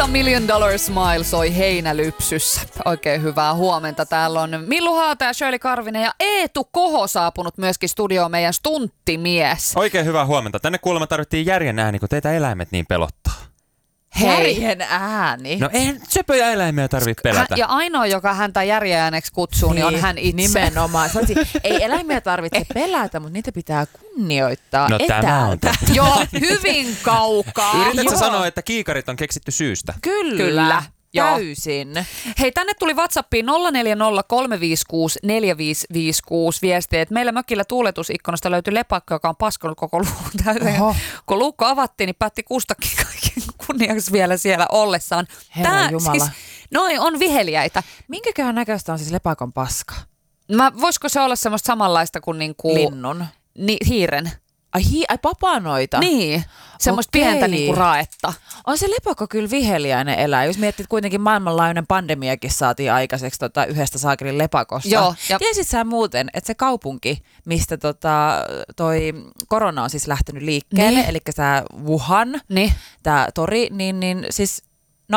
$1 Million Smile soi Heinälypsyssä. Oikein hyvää huomenta. Täällä on Millu Haata ja Shirley Karvinen ja Eetu Koho saapunut myöskin studioon, meidän stunttimies. Oikein hyvää huomenta. Tänne kuulemma tarvittiin järjen ääni, kun teitä eläimet niin pelottaa. Järjen ääni? No eihän söpöjä eläimiä tarvitse pelätä. Ja ainoa, joka häntä järjen ääneksi kutsuu, niin on hän itse. Nimenomaan. Ei eläimiä tarvitse pelätä, mutta niitä pitää kunnioittaa etäältä. Joo, hyvin kaukaa. Yritätkö sanoa, että kiikarit on keksitty syystä? Kyllä. Täysin. Hei, tänne tuli WhatsAppiin 0403564556 viestiä, että meillä mökillä tuuletusikkunasta löytyi lepakko, joka on paskonut koko luukun täyteen. Kun luukko avattiin, niin päätti kustakin kaiken kunniaksi vielä siellä ollessaan. Herra Jumala. Siis, noi on viheliäitä. Minkäköhän näköistä on siis lepakon paska? Voisiko se olla semmoista samanlaista kuin linnun? Hiiren. Ai papanoita? Niin, semmoista pientä raetta. On se lepakko kyllä viheliäinen eläin. Jos miettii, että kuitenkin maailmanlaajuinen pandemiakin saatiin aikaiseksi yhdestä saakelin lepakosta. Joo. Tiesit sä muuten, että se kaupunki, mistä toi korona on siis lähtenyt liikkeelle, eli tämä Wuhan, tämä tori, niin siis, no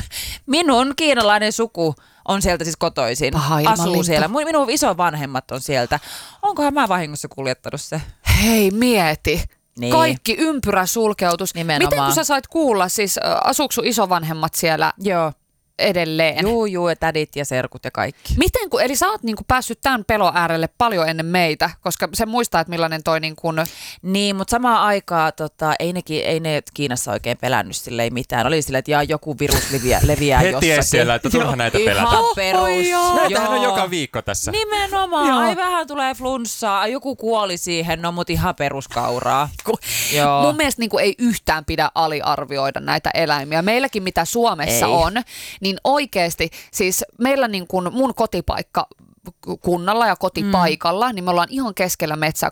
minun kiinalainen suku on sieltä siis kotoisin. Asuu siellä. Minun isovanhemmat on sieltä. Onkohan mä vahingossa kuljettanut se? Hei, mieti. Niin. Kaikki ympyrä sulkeutus. Nimenomaan. Miten kun sä sait kuulla, siis asuuko sun isovanhemmat siellä edelleen? Juu, ja tädit ja serkut ja kaikki. Miten eli sä oot päässyt tämän pelon äärelle paljon ennen meitä, koska se muistaa, että millainen toi Niin, mutta samaan aikaan ei ne Kiinassa oikein pelännyt silleen mitään. Oli silleen, että joku virus leviää jossakin. Heti siellä, että turha näitä pelätä. Ihan perus. Näitähän on joka viikko tässä. Nimenomaan. Ai vähän tulee flunssaa, joku kuoli siihen, no mut ihan peruskauraa. Mun mielestä ei yhtään pidä aliarvioida näitä eläimiä. Meilläkin mitä Suomessa on, niin oikeasti, siis meillä mun kotipaikka kunnalla ja kotipaikalla, niin me ollaan ihan keskellä metsää,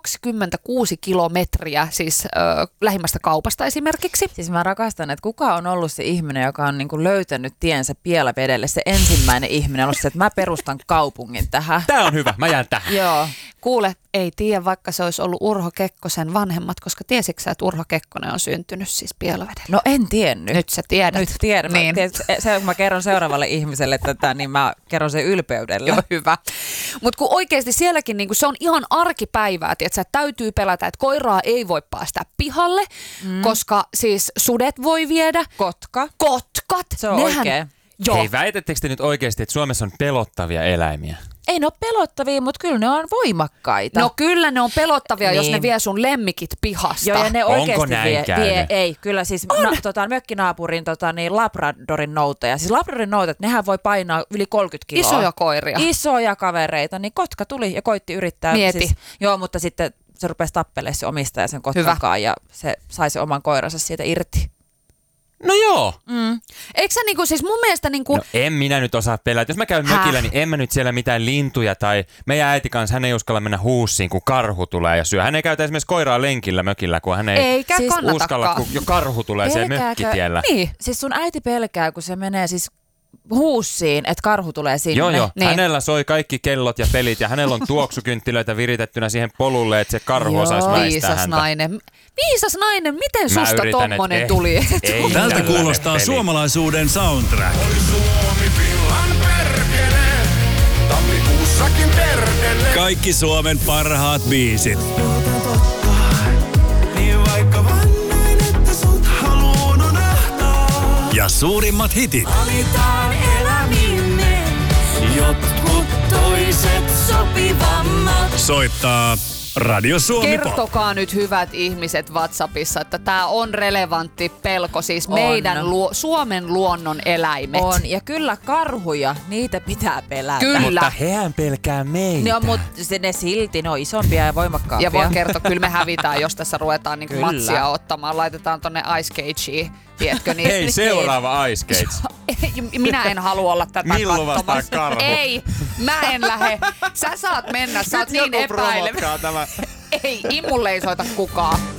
26 kilometriä siis lähimmästä kaupasta esimerkiksi. Siis mä rakastan, että kuka on ollut se ihminen, joka on löytänyt tiensä Pielavedelle, se ensimmäinen ihminen on ollut se, että mä perustan kaupungin tähän. Tää on hyvä, mä jään tähän. Joo. Kuule, ei tiedä, vaikka se olisi ollut Urho Kekkosen vanhemmat, koska tiesitkö sä, että Urho Kekkonen on syntynyt siis Pielavedellä? No en tiennyt. Nyt sä tiedät. Nyt tiedän. Niin. Kun mä kerron seuraavalle ihmiselle tätä, niin mä kerron sen ylpeydellä. Joo, hyvä. Mutta kun oikeasti sielläkin se on ihan arkipäivää, että sä täytyy pelätä, että koiraa ei voi päästä pihalle, koska siis sudet voi viedä. Kotkat. Se on oikein. Joo. Hei, väitettekö te nyt oikeasti, että Suomessa on pelottavia eläimiä? Ei ne ole pelottavia, mutta kyllä ne on voimakkaita. No kyllä ne on pelottavia, jos ne vie sun lemmikit pihasta. Joo, ja ne oikeasti vie. Ei, kyllä siis mökkinaapurin Labradorin nouteja. Siis Labradorin noutat, nehän voi painaa yli 30 kiloa. Isoja koiria. Isoja kavereita, niin kotka tuli ja koitti yrittää. Mieti. Siis, mutta sitten se rupesi tappelemaan se omistaja sen kotkankaan ja se sai se oman koiransa siitä irti. No joo. Eikö sä siis mun mielestä No en minä nyt osaa pelätä. Jos mä käyn mökillä, niin en mä nyt siellä mitään lintuja tai meidän äiti kanssa, hän ei uskalla mennä huussiin, kun karhu tulee ja syö. Hän ei käytä esimerkiksi koiraa lenkillä mökillä, kun hän ei uskalla, kun jo karhu tulee siellä mökkitiellä. Niin. Siis sun äiti pelkää, kun se menee siis huussiin, että karhu tulee sinne. Joo. Niin. Hänellä soi kaikki kellot ja pelit ja hänellä on tuoksukynttilöitä viritettynä siihen polulle, että se karhu osaisi väistää häntä. Viisas nainen, miten susta tommonen tuli? Tältä kuulostaa suomalaisuuden soundtrack. Kaikki Suomen parhaat biisit. Ja suurimmat hitit. Valitaan eläminen, jotkut toiset sopivammat. Soittaa Radio Suomi Pop. Kertokaa nyt hyvät ihmiset WhatsAppissa, että tämä on relevantti pelko, siis meidän Suomen luonnon eläimet. On, ja kyllä karhuja, niitä pitää pelätä. Kyllä. Mutta hehän pelkää meitä. No, mutta ne silti, ne on isompia ja voimakkaampia. Ja voin kertoa, kyllä me hävitään, jos tässä ruvetaan matsia ottamaan. Laitetaan tonne Ice Cageen, tiedätkö? Niin, Hei, seuraava Ice Cage. Minä en halua olla tätä Millu vastaan katsomassa. karhu. Ei, mä en lähde. Sä saat mennä, sä oot niin epäilevä. Ei, imulle ei soita kukaan.